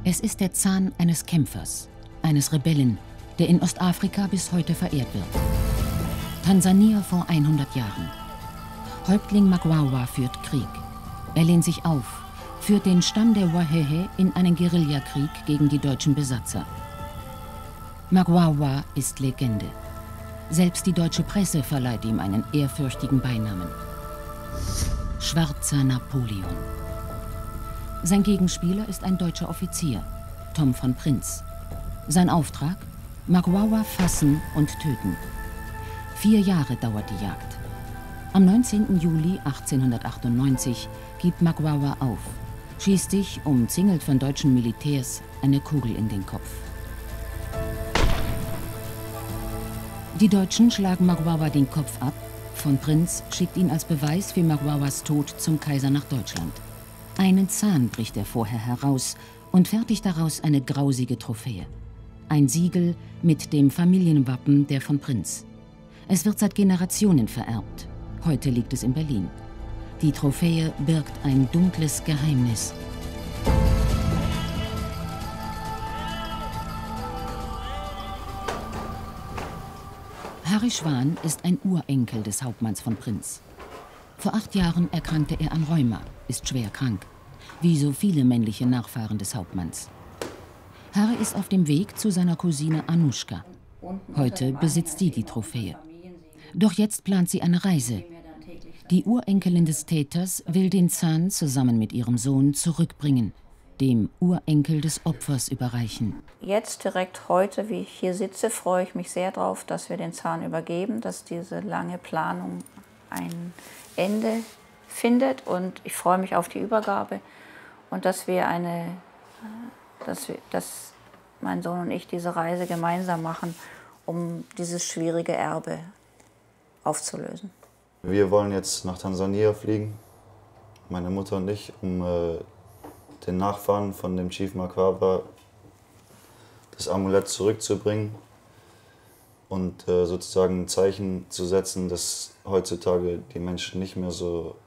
Es ist der Zahn eines Kämpfers, eines Rebellen, der in Ostafrika bis heute verehrt wird. Tansania vor 100 Jahren. Häuptling Magwawa führt Krieg. Er lehnt sich auf, führt den Stamm der Wahehe in einen Guerillakrieg gegen die deutschen Besatzer. Magwawa ist Legende. Selbst die deutsche Presse verleiht ihm einen ehrfürchtigen Beinamen: Schwarzer Napoleon. Sein Gegenspieler ist ein deutscher Offizier, Tom von Prinz. Sein Auftrag: Magwawa fassen und töten. 4 Jahre dauert die Jagd. Am 19. Juli 1898 gibt Magwawa auf, schießt sich, umzingelt von deutschen Militärs, eine Kugel in den Kopf. Die Deutschen schlagen Magwawa den Kopf ab. Von Prinz schickt ihn als Beweis für Magwawas Tod zum Kaiser nach Deutschland. Einen Zahn bricht er vorher heraus und fertigt daraus eine grausige Trophäe. Ein Siegel mit dem Familienwappen der von Prinz. Es wird seit Generationen vererbt. Heute liegt es in Berlin. Die Trophäe birgt ein dunkles Geheimnis. Harry Schwan ist ein Urenkel des Hauptmanns von Prinz. Vor 8 Jahren erkrankte er an Rheuma, ist schwer krank, wie so viele männliche Nachfahren des Hauptmanns. Harry ist auf dem Weg zu seiner Cousine Anuschka. Heute besitzt sie die Trophäe. Doch jetzt plant sie eine Reise. Die Urenkelin des Täters will den Zahn zusammen mit ihrem Sohn zurückbringen, dem Urenkel des Opfers überreichen. Jetzt direkt heute, wie ich hier sitze, freue ich mich sehr darauf, dass wir den Zahn übergeben, dass diese lange Planung ein Ende findet, und ich freue mich auf die Übergabe und dass mein Sohn und ich diese Reise gemeinsam machen, um dieses schwierige Erbe aufzulösen. Wir wollen jetzt nach Tansania fliegen, meine Mutter und ich, um den Nachfahren von dem Chief Magwawa das Amulett zurückzubringen und sozusagen ein Zeichen zu setzen, dass heutzutage die Menschen nicht mehr so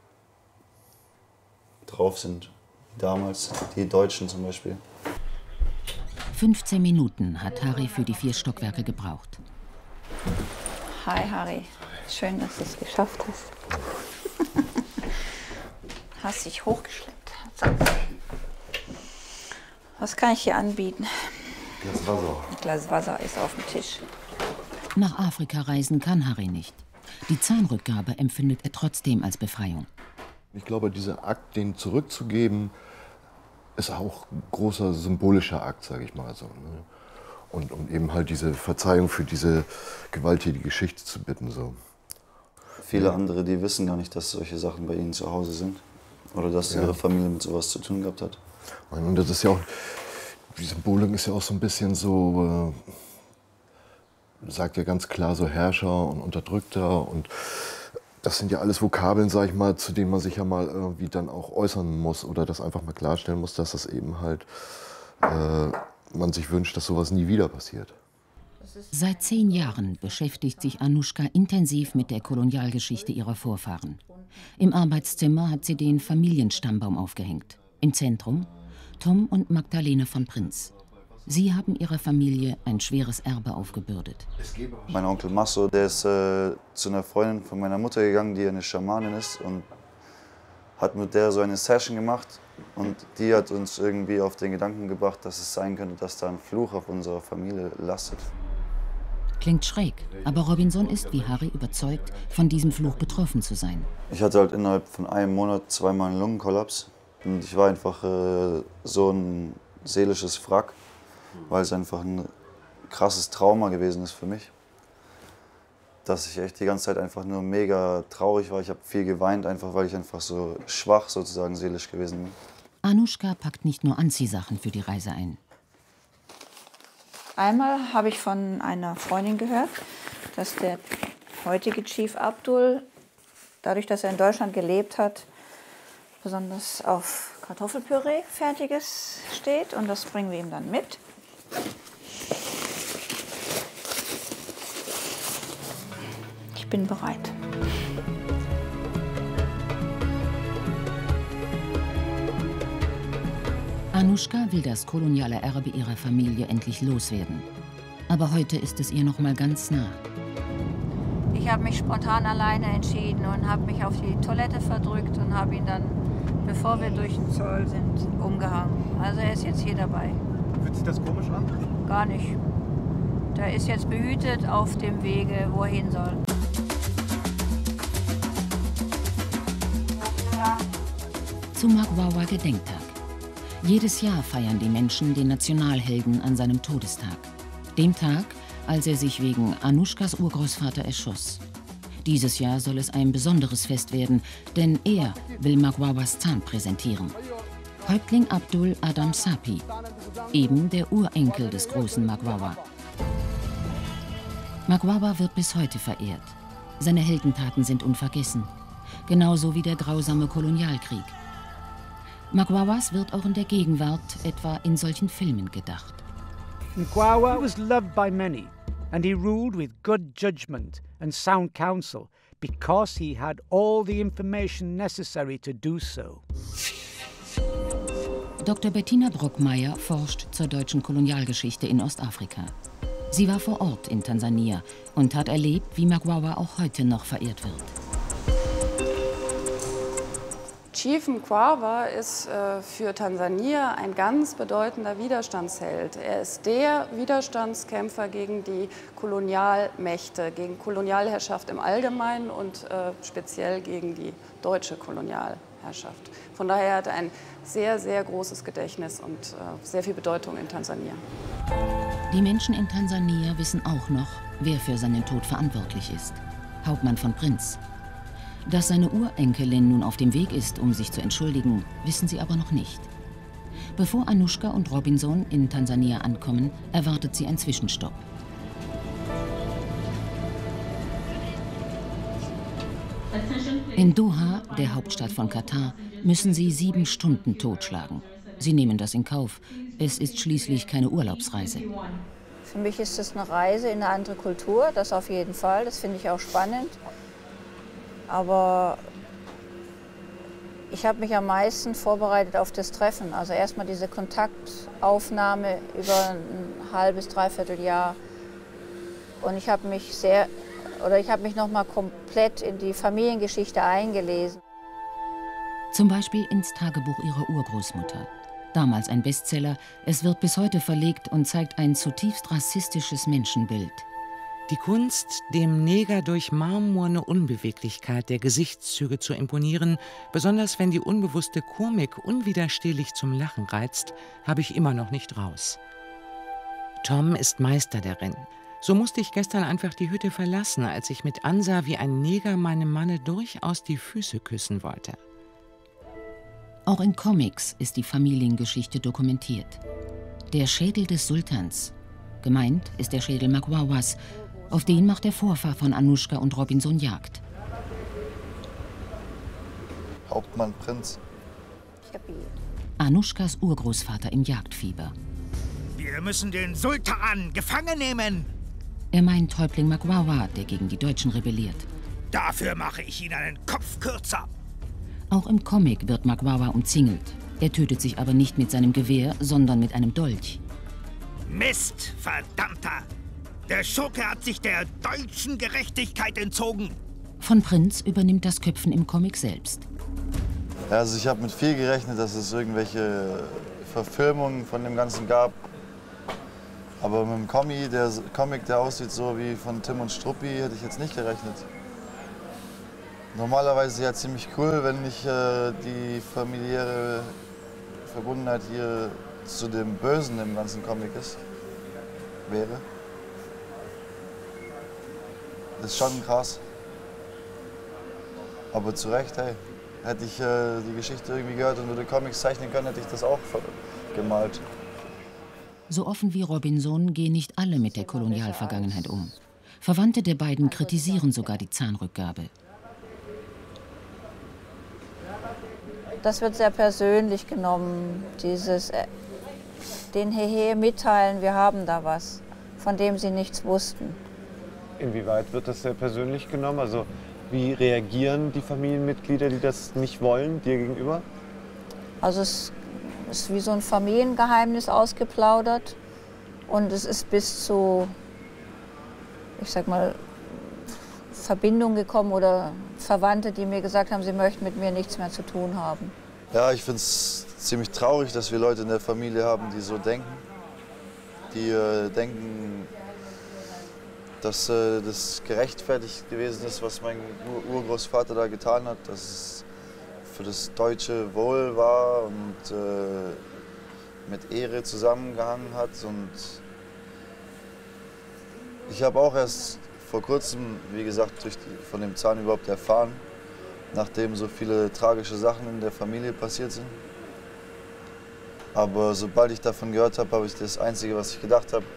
drauf sind wie damals, die Deutschen zum Beispiel. 15 Minuten hat Harry für die 4 Stockwerke gebraucht. Hi Harry, schön, dass du es geschafft hast. Hast dich hochgeschleppt. Was kann ich hier anbieten? Glas Wasser. Ein Glas Wasser ist auf dem Tisch. Nach Afrika reisen kann Harry nicht. Die Zahnrückgabe empfindet er trotzdem als Befreiung. Ich glaube, dieser Akt, den zurückzugeben, ist auch ein großer symbolischer Akt, sage ich mal so. Ne? Und um eben halt diese Verzeihung für diese gewalttätige Geschichte zu bitten. So. Viele andere, die wissen gar nicht, dass solche Sachen bei ihnen zu Hause sind. Oder dass ihre Familie mit sowas zu tun gehabt hat. Und das ist ja auch, die Symbolik ist ja auch so ein bisschen so, sagt ja ganz klar so Herrscher und Unterdrückter. Und das sind ja alles Vokabeln, sag ich mal, zu denen man sich ja mal irgendwie dann auch äußern muss. Oder das einfach mal klarstellen muss, dass das eben halt, man sich wünscht, dass sowas nie wieder passiert. Seit 10 Jahren beschäftigt sich Anuschka intensiv mit der Kolonialgeschichte ihrer Vorfahren. Im Arbeitszimmer hat sie den Familienstammbaum aufgehängt. Im Zentrum Tom und Magdalene von Prinz. Sie haben ihrer Familie ein schweres Erbe aufgebürdet. Mein Onkel Masso, der ist zu einer Freundin von meiner Mutter gegangen, die eine Schamanin ist, und hat mit der so eine Session gemacht. Und die hat uns irgendwie auf den Gedanken gebracht, dass es sein könnte, dass da ein Fluch auf unserer Familie lastet. Klingt schräg, aber Robinson ist wie Harry überzeugt, von diesem Fluch betroffen zu sein. Ich hatte halt innerhalb von einem Monat 2-mal einen Lungenkollaps. Und ich war einfach so ein seelisches Wrack, weil es einfach ein krasses Trauma gewesen ist für mich. Dass ich echt die ganze Zeit einfach nur mega traurig war. Ich habe viel geweint, einfach weil ich einfach so schwach sozusagen seelisch gewesen bin. Anuschka packt nicht nur Anziehsachen für die Reise ein. Einmal habe ich von einer Freundin gehört, dass der heutige Chief Abdul, dadurch, dass er in Deutschland gelebt hat, besonders auf Kartoffelpüree fertiges steht, und das bringen wir ihm dann mit. Ich bin bereit. Anushka will das koloniale Erbe ihrer Familie endlich loswerden. Aber heute ist es ihr noch mal ganz nah. Ich habe mich spontan alleine entschieden und habe mich auf die Toilette verdrückt und habe ihn dann, bevor wir durch den Zoll sind, umgehangen. Also er ist jetzt hier dabei. Fühlt sich das komisch an? Gar nicht. Der ist jetzt behütet auf dem Wege, wo er hin soll. Zum Magwawa Gedenktag. Jedes Jahr feiern die Menschen den Nationalhelden an seinem Todestag. Dem Tag, als er sich wegen Anushkas Urgroßvater erschoss. Dieses Jahr soll es ein besonderes Fest werden, denn er will Magwawas Zahn präsentieren. Häuptling Abdul Adam Sapi, eben der Urenkel des großen Magwawa. Magwawa wird bis heute verehrt. Seine Heldentaten sind unvergessen, genauso wie der grausame Kolonialkrieg. Magwawas wird auch in der Gegenwart etwa in solchen Filmen gedacht. Mkwawa was loved by many, and he ruled with good judgment and sound counsel because he had all the information necessary to do so. Dr. Bettina Brockmeier forscht zur deutschen Kolonialgeschichte in Ostafrika. Sie war vor Ort in Tansania und hat erlebt, wie Magwawa auch heute noch verehrt wird. Chief Mkwawa ist für Tansania ein ganz bedeutender Widerstandsheld. Er ist der Widerstandskämpfer gegen die Kolonialmächte, gegen Kolonialherrschaft im Allgemeinen und speziell gegen die deutsche Kolonialherrschaft. Von daher hat er ein sehr, sehr großes Gedächtnis und sehr viel Bedeutung in Tansania. Die Menschen in Tansania wissen auch noch, wer für seinen Tod verantwortlich ist. Hauptmann von Prinz. Dass seine Urenkelin nun auf dem Weg ist, um sich zu entschuldigen, wissen sie aber noch nicht. Bevor Anushka und Robinson in Tansania ankommen, erwartet sie ein Zwischenstopp. In Doha, der Hauptstadt von Katar, müssen sie 7 Stunden totschlagen. Sie nehmen das in Kauf. Es ist schließlich keine Urlaubsreise. Für mich ist es eine Reise in eine andere Kultur, das auf jeden Fall. Das finde ich auch spannend. Aber ich habe mich am meisten vorbereitet auf das Treffen. Also erstmal diese Kontaktaufnahme über ein halbes, dreiviertel Jahr. Und ich habe mich noch mal komplett in die Familiengeschichte eingelesen. Zum Beispiel ins Tagebuch ihrer Urgroßmutter. Damals ein Bestseller, es wird bis heute verlegt und zeigt ein zutiefst rassistisches Menschenbild. Die Kunst, dem Neger durch marmorne Unbeweglichkeit der Gesichtszüge zu imponieren, besonders wenn die unbewusste Komik unwiderstehlich zum Lachen reizt, habe ich immer noch nicht raus. Tom ist Meister darin. So musste ich gestern einfach die Hütte verlassen, als ich mit ansah, wie ein Neger meinem Manne durchaus die Füße küssen wollte. Auch in Comics ist die Familiengeschichte dokumentiert. Der Schädel des Sultans. Gemeint ist der Schädel Magwawas. Auf den macht der Vorfahr von Anushka und Robinson Jagd. Hauptmann Prinz. Anushkas Urgroßvater im Jagdfieber. Wir müssen den Sultan gefangen nehmen. Er meint Häuptling Magwawa, der gegen die Deutschen rebelliert. Dafür mache ich Ihnen einen Kopf kürzer. Auch im Comic wird Magwawa umzingelt. Er tötet sich aber nicht mit seinem Gewehr, sondern mit einem Dolch. Mist, verdammter! Der Schurke hat sich der deutschen Gerechtigkeit entzogen. Von Prinz übernimmt das Köpfen im Comic selbst. Ja, also ich habe mit viel gerechnet, dass es irgendwelche Verfilmungen von dem Ganzen gab. Aber mit dem Comic, der aussieht so wie von Tim und Struppi, hätte ich jetzt nicht gerechnet. Normalerweise ja ziemlich cool, wenn nicht die familiäre Verbundenheit hier zu dem Bösen im ganzen Comic wäre. Das ist schon krass. Aber zu Recht, hey. Hätte ich die Geschichte irgendwie gehört und würde Comics zeichnen können, hätte ich das auch gemalt. So offen wie Robinson gehen nicht alle mit der Kolonialvergangenheit um. Verwandte der beiden kritisieren sogar die Zahnrückgabe. Das wird sehr persönlich genommen, den Hehe mitteilen, wir haben da was, von dem sie nichts wussten. Inwieweit wird das sehr persönlich genommen? Also wie reagieren die Familienmitglieder, die das nicht wollen, dir gegenüber? Also es Es ist wie so ein Familiengeheimnis ausgeplaudert. Und es ist bis zu, ich sag mal, Verbindungen gekommen oder Verwandte, die mir gesagt haben, sie möchten mit mir nichts mehr zu tun haben. Ja, ich finde es ziemlich traurig, dass wir Leute in der Familie haben, die so denken. Die denken, dass das gerechtfertigt gewesen ist, was mein Urgroßvater da getan hat, dass es für das deutsche Wohl war und mit Ehre zusammengehangen hat. Und ich habe auch erst vor kurzem, wie gesagt, von dem Zahn überhaupt erfahren, nachdem so viele tragische Sachen in der Familie passiert sind. Aber sobald ich davon gehört habe, habe ich das Einzige, was ich gedacht habe,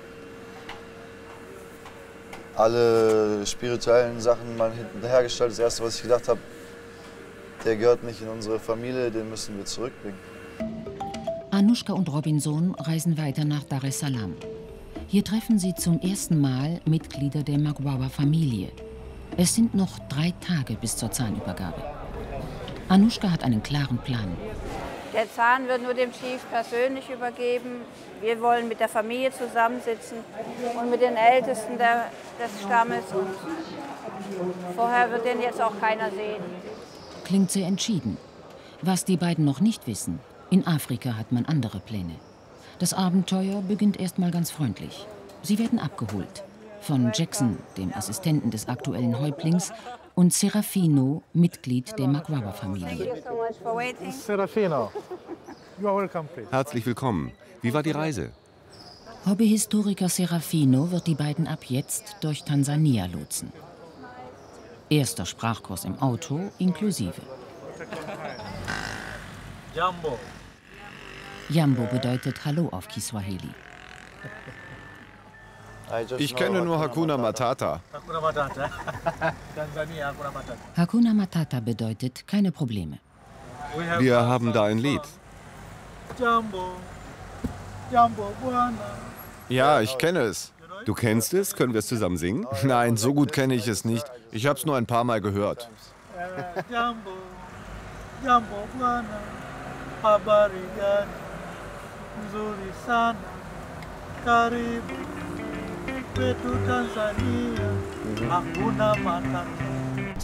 alle spirituellen Sachen mal hinterhergestellt. Das Erste, was ich gedacht habe, der gehört nicht in unsere Familie, den müssen wir zurückbringen. Anushka und Robinson reisen weiter nach Dar es Salaam. Hier treffen sie zum ersten Mal Mitglieder der Magwawa-Familie. Es sind noch 3 Tage bis zur Zahnübergabe. Anushka hat einen klaren Plan. Der Zahn wird nur dem Chief persönlich übergeben. Wir wollen mit der Familie zusammensitzen und mit den Ältesten des Stammes. Und vorher wird den jetzt auch keiner sehen. Klingt sehr entschieden. Was die beiden noch nicht wissen, in Afrika hat man andere Pläne. Das Abenteuer beginnt erstmal ganz freundlich. Sie werden abgeholt. Von Jackson, dem Assistenten des aktuellen Häuptlings, und Serafino, Mitglied der Magwawa-Familie. Serafino, you are welcome, please. Herzlich willkommen. Wie war die Reise? Hobbyhistoriker Serafino wird die beiden ab jetzt durch Tansania lotsen. Erster Sprachkurs im Auto inklusive. Jambo. Jambo bedeutet Hallo auf Kiswahili. Ich kenne nur Hakuna Matata. Hakuna Matata. Tansania, Hakuna Matata. Hakuna Matata bedeutet keine Probleme. Wir haben da ein Lied. Jambo. Jambo, Buana. Ja, ich kenne es. Du kennst es? Können wir es zusammen singen? Nein, so gut kenne ich es nicht. Ich habe es nur ein paar Mal gehört. Jambo. Jambo, Buana. Habari gani? Nzuri sana. Karibu. Kwetu Tanzania. Hakuna Matata.